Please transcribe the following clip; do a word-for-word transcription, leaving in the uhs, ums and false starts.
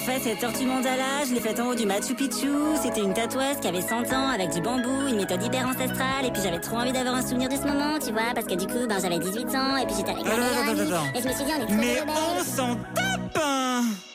fait, cette tortue mandala, je l'ai faite en haut du Machu Picchu. C'était une tatoueuse qui avait cent ans avec du bambou, une méthode hyper ancestrale. Et puis j'avais trop envie d'avoir un souvenir de ce moment, tu vois, parce que du coup, ben j'avais dix-huit ans et puis j'étais avec ma Attends, meilleure attends, amie. attends. Et je me suis dit, on est trop Mais belle. on s'en tape hein.